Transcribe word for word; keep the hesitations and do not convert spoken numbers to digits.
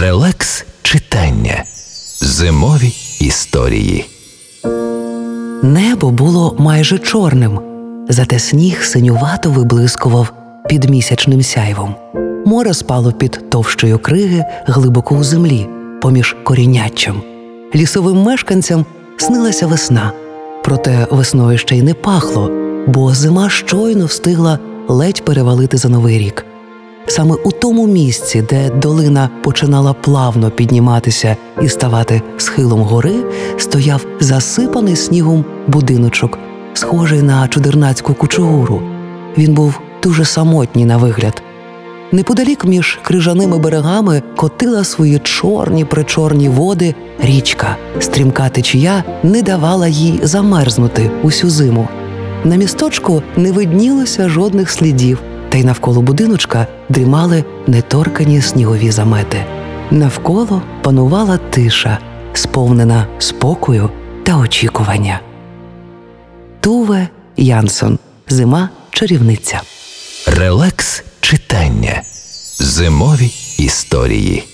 Релакс читання. Зимові історії. Небо було майже чорним, зате сніг синювато виблискував під місячним сяйвом. Море спало під товщою криги глибоко у землі, поміж корінняччям. Лісовим мешканцям снилася весна. Проте весною ще й не пахло, бо зима щойно встигла ледь перевалити за Новий рік. Саме у тому місці, де долина починала плавно підніматися і ставати схилом гори, стояв засипаний снігом будиночок, схожий на чудернацьку кучугуру. Він був дуже самотній на вигляд. Неподалік між крижаними берегами котила свої чорні-причорні води річка. Стрімка течія не давала їй замерзнути усю зиму. На місточку не виднілося жодних слідів, та й навколо будиночка дрімали неторкані снігові замети. Навколо панувала тиша, сповнена спокою та очікування. Туве Янсон. Зима-чарівниця. Релакс читання. Зимові історії.